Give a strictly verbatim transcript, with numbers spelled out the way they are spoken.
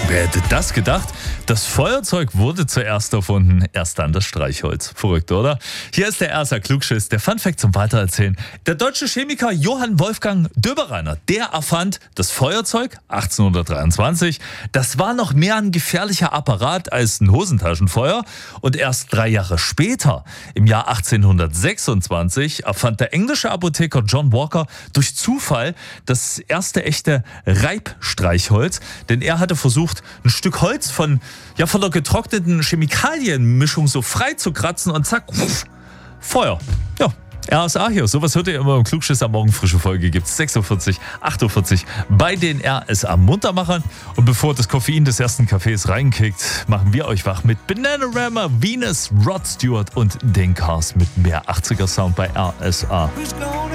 Wer hätte das gedacht? Das Feuerzeug wurde zuerst erfunden, erst dann das Streichholz. Verrückt, oder? Hier ist der erste Klugschiss, der Funfact zum Weitererzählen. Der deutsche Chemiker Johann Wolfgang Döbereiner, der erfand das Feuerzeug achtzehnhundertdreiundzwanzig. Das war noch mehr ein gefährlicher Apparat als ein Hosentaschenfeuer. Und erst drei Jahre später, im Jahr achtzehnhundertsechsundzwanzig, erfand der englische Apotheker John Walker durch Zufall das erste echte Reibstreichholz. Denn er hatte versucht, ein Stück Holz von, ja, von der getrockneten Chemikalienmischung so frei zu kratzen und zack, wuff, Feuer. Ja, R S A hier. Sowas hört ihr immer im Klugschiss am Morgen. Frische Folge gibt es sechs Uhr vierzig, acht Uhr vierzig bei den R S A Muntermachern. Und bevor das Koffein des ersten Kaffees reinkickt, machen wir euch wach mit Bananarama, Venus, Rod Stewart und den Cars mit mehr achtziger Sound bei R S A.